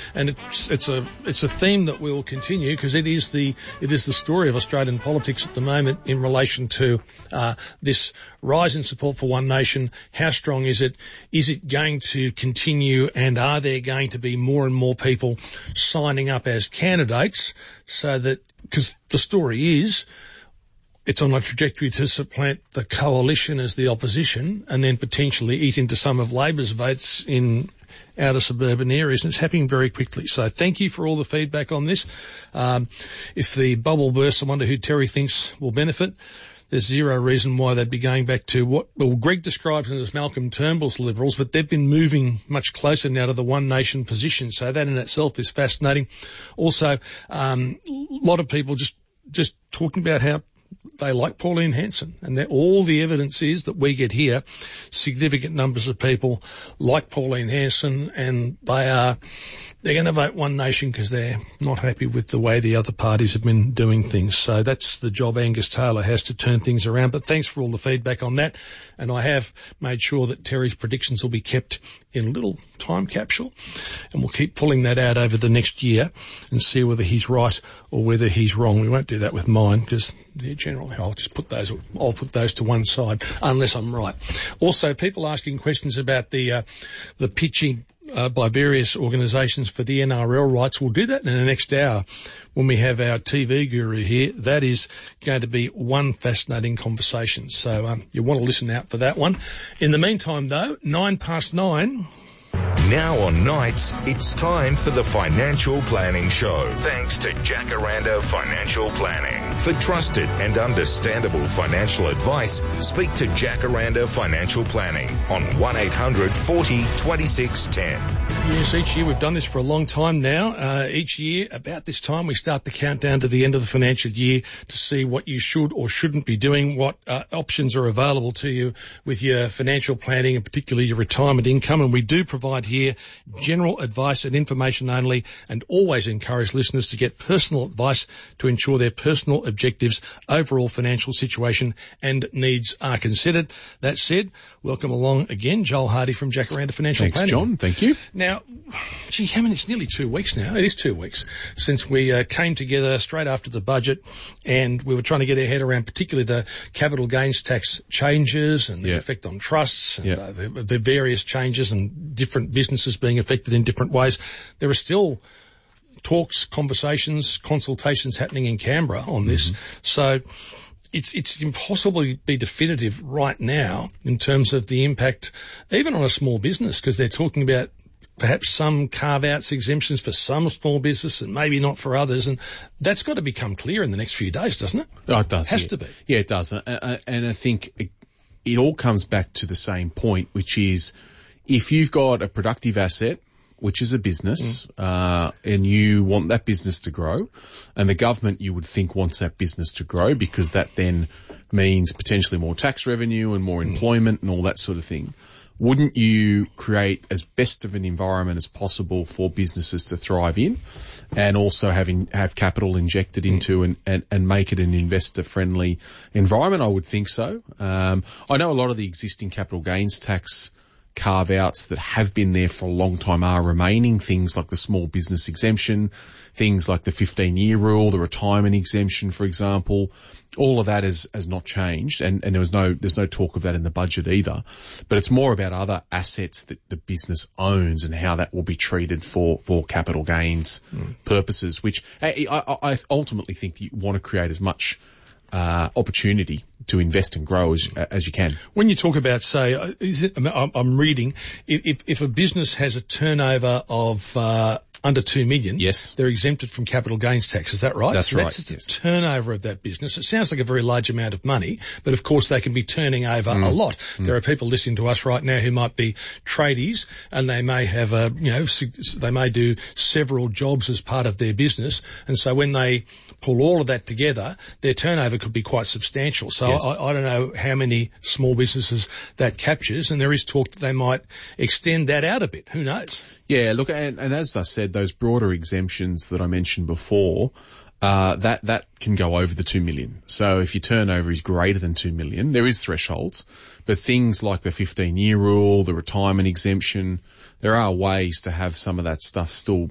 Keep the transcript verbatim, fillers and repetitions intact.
and it's, it's a it's a theme that will continue because it is the it is the story of Australian politics at the moment in relation to uh, this rise in support for One Nation. How strong is it? Is it going to continue, and are there going to be more and more people signing up as candidates so that, because the story is, it's on a trajectory to supplant the coalition as the opposition and then potentially eat into some of Labor's votes in outer suburban areas, and it's happening very quickly. So thank you for all the feedback on this. Um, if the bubble bursts, I wonder who Terry thinks will benefit. There's zero reason why they'd be going back to what, well, Greg describes them as Malcolm Turnbull's Liberals, but they've been moving much closer now to the One Nation position. So that in itself is fascinating. Also, um, a lot of people just, just talking about how they like Pauline Hanson, and that all the evidence is that we get here, significant numbers of people like Pauline Hanson, and they are, they're going to vote One Nation because they're not happy with the way the other parties have been doing things. So that's the job Angus Taylor has, to turn things around. But thanks for all the feedback on that. And I have made sure that Terry's predictions will be kept in a little time capsule, and we'll keep pulling that out over the next year and see whether he's right or whether he's wrong. We won't do that with mine because they're generally, I'll just put those, I'll put those to one side unless I'm right. Also, people asking questions about the, uh, the pitching Uh, by various organisations for the N R L rights. We'll do that in the next hour when we have our T V guru here. That is going to be one fascinating conversation. So um, you want to listen out for that one. In the meantime, though, nine past nine. Now on nights, it's time for the Financial Planning Show. Thanks to Jacaranda Financial Planning. For trusted and understandable financial advice, speak to Jacaranda Financial Planning on one eight hundred forty twenty-six ten. Yes, each year we've done this for a long time now. Uh, each year, about this time, we start the countdown to the end of the financial year to see what you should or shouldn't be doing, what uh, options are available to you with your financial planning and particularly your retirement income. And we do provide here general advice and information only, and always encourage listeners to get personal advice to ensure their personal objectives, overall financial situation and needs are considered. That said, welcome along again, Joel Hardy from Jacaranda Financial Thanks, Planning. John. Thank you. Now, gee, how many, it's nearly two weeks now. It is two weeks since we uh, came together straight after the budget, and we were trying to get our head around particularly the capital gains tax changes and the yeah. effect on trusts and yeah. uh, the, the various changes and different businesses being affected in different ways. There are still talks, conversations, consultations happening in Canberra on this. Mm-hmm. So it's it's impossible to be definitive right now in terms of the impact, even on a small business, because they're talking about perhaps some carve-outs, exemptions for some small business and maybe not for others. And that's got to become clear in the next few days, doesn't it? Oh, it does. It has yeah. to be. Yeah, it does. Uh, and I think it, it all comes back to the same point, which is if you've got a productive asset, which is a business, mm. uh, and you want that business to grow, and the government, you would think, wants that business to grow because that then means potentially more tax revenue and more employment mm. and all that sort of thing. Wouldn't you create as best of an environment as possible for businesses to thrive in, and also having have capital injected into and, and, and make it an investor-friendly environment? I would think so. Um, I know a lot of the existing capital gains tax carve-outs that have been there for a long time are remaining, things like the small business exemption, things like the fifteen-year rule, the retirement exemption, for example. All of that has, has not changed, and, and there was no, there's no talk of that in the budget either. But it's more about other assets that the business owns and how that will be treated for, for capital gains mm. purposes, which I, I, I ultimately think you want to create as much Uh, opportunity to invest and grow as, as you can. When you talk about, say, is it, I'm reading, if, if a business has a turnover of uh, under two million, yes, they're exempted from capital gains tax. Is that right? That's so right. That's the yes. turnover of that business. It sounds like a very large amount of money, but of course they can be turning over mm. a lot. Mm. There are people listening to us right now who might be tradies, and they may have a, you know, they may do several jobs as part of their business, and so when they pull all of that together, their turnover could be quite substantial. So yes. I, I don't know how many small businesses that captures, and there is talk that they might extend that out a bit. Who knows? Yeah, look, and, and as I said, those broader exemptions that I mentioned before, uh, that, that can go over the two million. So if your turnover is greater than two million, there is thresholds, but things like the fifteen-year rule, the retirement exemption, there are ways to have some of that stuff still